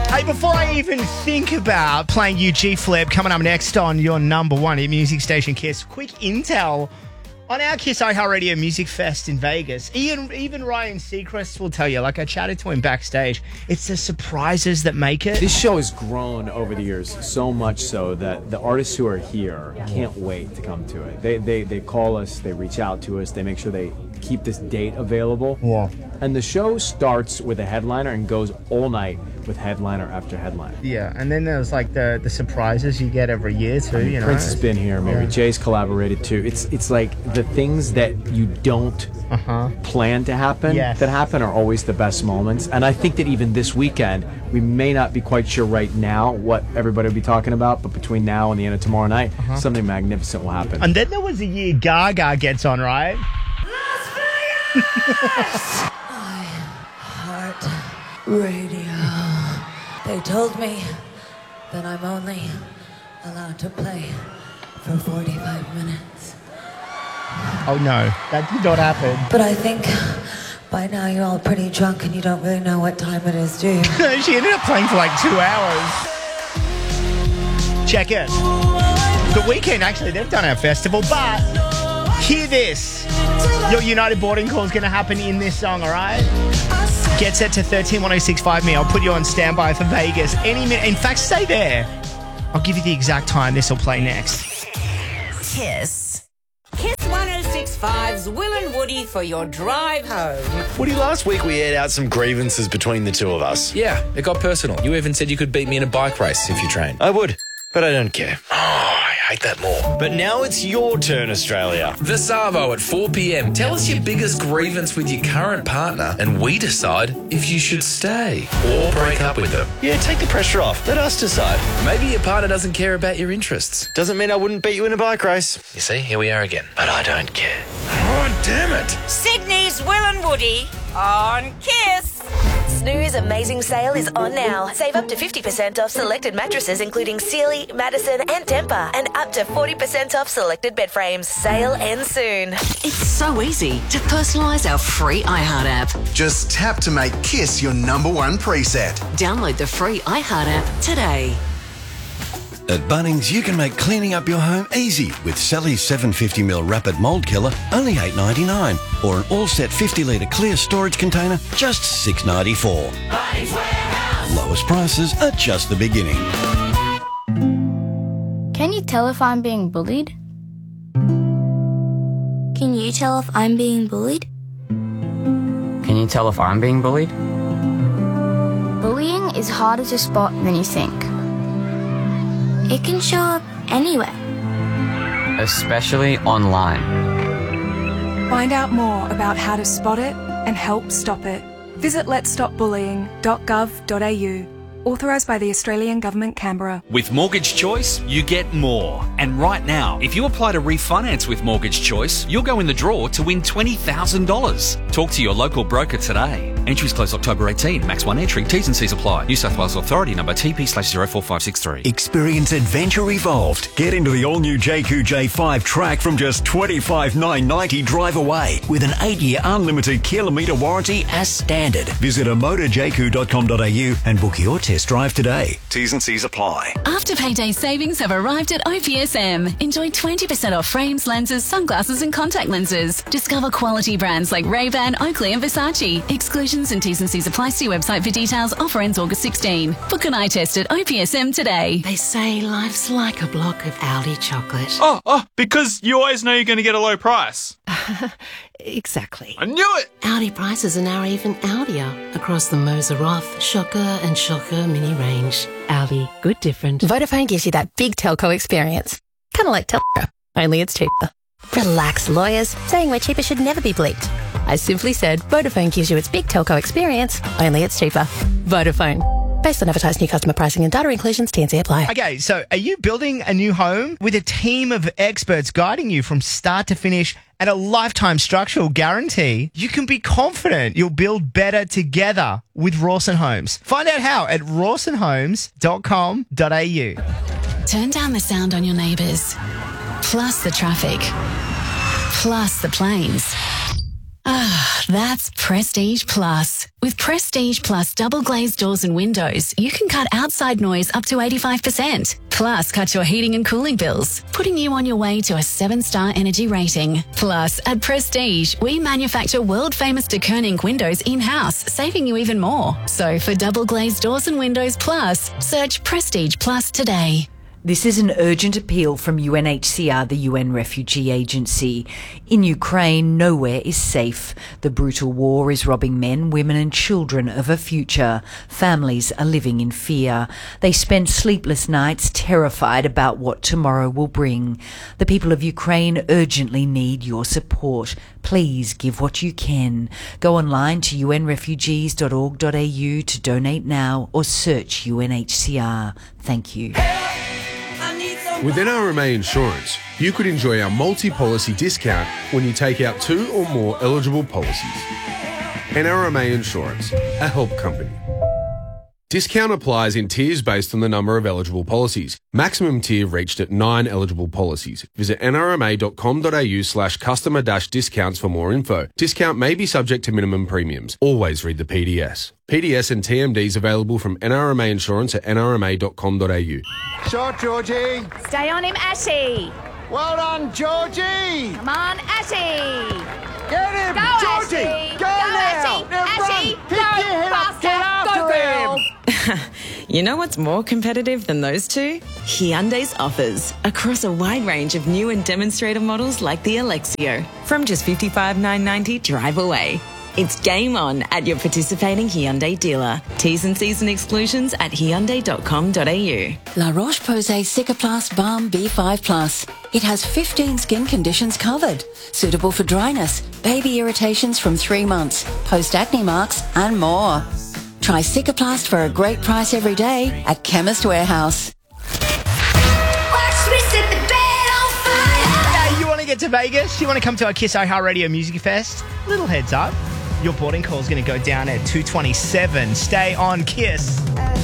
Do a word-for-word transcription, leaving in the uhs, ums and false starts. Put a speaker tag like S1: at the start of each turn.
S1: Hey, before I even think about playing you G-Flip coming up next on your number one hit music station, Kiss, quick intel on our Kiss iHeartRadio Music Fest in Vegas. Ian, even Ryan Seacrest will tell you, like I chatted to him backstage, it's the surprises that make it.
S2: This show has grown over the years so much so that the artists who are here can't wait to come to it. They, they, they call us, they reach out to us, they make sure they keep this date available.
S1: Yeah.
S2: And the show starts with a headliner and goes all night with headliner after headliner.
S1: Yeah, and then there's like the, the surprises you get every year too, you know.
S2: Prince has been here, Mary
S1: Yeah.
S2: J's collaborated too. It's it's like the things that you don't
S1: Uh-huh.
S2: plan to happen
S1: Yes.
S2: that happen are always the best moments. And I think that even this weekend, we may not be quite sure right now what everybody will be talking about, but between now and the end of tomorrow night,
S1: Uh-huh.
S2: something magnificent will happen.
S1: And then there was a year Gaga gets on, right?
S3: Heart radio. They told me that I'm only allowed to play for forty-five minutes.
S1: Oh no, that did not happen.
S3: But I think by now you're all pretty drunk and you don't really know what time it is, do you?
S1: She ended up playing for like two hours. Check it. The Weeknd, actually, they've done our festival, but hear this. Your United Boarding Call is going to happen in this song, all right? Get set to thirteen one oh six five me. I'll put you on standby for Vegas any minute. In fact, stay there. I'll give you the exact time this will play next.
S4: Kiss. Kiss one oh six point five's Will and Woody for your drive home.
S5: Woody, last week we aired out some grievances between the two of us.
S6: Yeah, it got personal. You even said you could beat me in a bike race if you trained.
S5: I would, but I don't care. Oh, I hate that more. But now it's your turn, Australia.
S6: The Savo at four p.m. Tell us your biggest grievance with your current partner and we decide if you should stay or break up with them.
S5: Yeah, take the pressure off. Let us decide.
S6: Maybe your partner doesn't care about your interests.
S5: Doesn't mean I wouldn't beat you in a bike race.
S6: You see, here we are again.
S5: But I don't care.
S6: Oh, damn it.
S4: Sydney's Will and Woody on Kiss.
S7: Snooze Amazing Sale is on now. Save up to fifty percent off selected mattresses including Sealy, Madison and Tempur, and up to forty percent off selected bed frames. Sale ends soon.
S8: It's so easy to personalise our free iHeart app.
S9: Just tap to make Kiss your number one preset.
S8: Download the free iHeart app today.
S10: At Bunnings, you can make cleaning up your home easy with Sally's seven hundred fifty milliliter Rapid Mold Killer, only eight ninety-nine, or an all-set fifty litre clear storage container, just six ninety-four.
S11: Bunnings Warehouse.
S10: Lowest prices are just the beginning.
S12: Can you tell if I'm being bullied? Can you tell if I'm being bullied?
S13: Can you tell if I'm being bullied?
S12: Bullying is harder to spot than you think. It can show up anywhere.
S13: Especially online.
S14: Find out more about how to spot it and help stop it. Visit lets stop bullying dot gov dot a u. Authorised by the Australian Government, Canberra.
S15: With Mortgage Choice, you get more. And right now, if you apply to refinance with Mortgage Choice, you'll go in the draw to win twenty thousand dollars. Talk to your local broker today. Entries close October eighteenth. Max one entry. T's and C's apply. New South Wales Authority number T P slash zero four five six three.
S16: Experience adventure evolved. Get into the all-new J Q J five track from just twenty-five thousand nine hundred ninety dollars drive away with an eight-year unlimited kilometre warranty as standard. Visit a motor j q dot com dot a u and book your test drive today. T's and C's apply.
S17: After payday savings have arrived at O P S M. Enjoy twenty percent off frames, lenses, sunglasses and contact lenses. Discover quality brands like Ray-Ban, Oakley and Versace. Exclusions and T's and C's apply. See website for details. Offer ends August sixteenth. Book an eye test at O P S M today.
S8: They say life's like a block of Aldi chocolate.
S18: Oh, oh, because you always know you're going to get a low price.
S8: Exactly.
S18: I knew it!
S8: Aldi prices are now even Aldier across the Moser Roth, Shocker and Shocker mini range. Aldi, good different.
S19: Vodafone gives you that big telco experience. Kind of like telco, only it's cheaper. Relax, lawyers. Saying we're cheaper should never be bleeped. I simply said Vodafone gives you its big telco experience, only it's cheaper. Vodafone. Based on advertised new customer pricing and data inclusions, T and C apply.
S1: Okay, so are you building a new home with a team of experts guiding you from start to finish and a lifetime structural guarantee? You can be confident you'll build better together with Rawson Homes. Find out how at rawson homes dot com dot a u.
S17: Turn down the sound on your neighbours. Plus the traffic. Plus the planes. Ah, That's Prestige Plus. With Prestige Plus double glazed doors and windows, you can cut outside noise up to eighty-five percent. Plus, cut your heating and cooling bills, putting you on your way to a seven-star energy rating. Plus, at Prestige, we manufacture world-famous de Koning windows in-house, saving you even more. So for double glazed doors and windows plus, search Prestige Plus today.
S20: This is an urgent appeal from U N H C R, the U N Refugee Agency. In Ukraine, nowhere is safe. The brutal war is robbing men, women and children of a future. Families are living in fear. They spend sleepless nights terrified about what tomorrow will bring. The people of Ukraine urgently need your support. Please give what you can. Go online to u n refugees dot org dot a u to donate now or search U N H C R. Thank you.
S21: With N R M A Insurance, you could enjoy our multi-policy discount when you take out two or more eligible policies. N R M A Insurance, a help company. Discount applies in tiers based on the number of eligible policies. Maximum tier reached at nine eligible policies. Visit n r m a dot com dot a u slash customer dash discounts for more info. Discount may be subject to minimum premiums. Always read the P D S. P D S and T M Ds available from N R M A Insurance at n r m a dot com dot a u.
S22: Shot, Georgie.
S23: Stay on him, Ashy.
S22: Well done, Georgie.
S23: Come on, Ashy.
S22: Get him,
S23: Go,
S22: Georgie.
S23: Ashy.
S22: Go,
S23: Go,
S22: now.
S23: Ashy.
S22: Now
S23: Ashy.
S22: run. Pick
S23: Go,
S22: your head up.
S23: faster.
S22: Get after
S23: Go, girl.
S22: him.
S24: You know what's more competitive than those two? Hyundai's offers across a wide range of new and demonstrator models like the Alexio. From just fifty-five thousand nine hundred ninety drive away. It's game on at your participating Hyundai dealer. T's and C's and exclusions at hyundai dot com dot a u.
S25: La Roche-Posay Cicaplast Balm B five Plus. It has fifteen skin conditions covered. Suitable for dryness, baby irritations from three months, post-acne marks and more. Try Cicaplast for a great price every day at Chemist Warehouse.
S1: Hey, you want to get to Vegas? You want to come to our Kiss iHeartRadio Music Fest? Little heads up. Your boarding call is going to go down at two twenty-seven. Stay on Kiss.